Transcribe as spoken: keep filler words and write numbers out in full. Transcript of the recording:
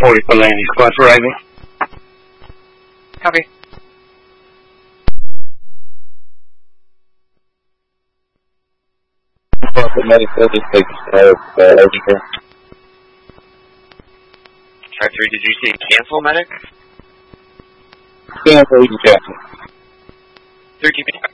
forty for landing. Squad for arriving. Copy. Medic thirty six, uh, uh, over. Five three, did you say cancel medic? Cancel, you can cancel. Three keeping.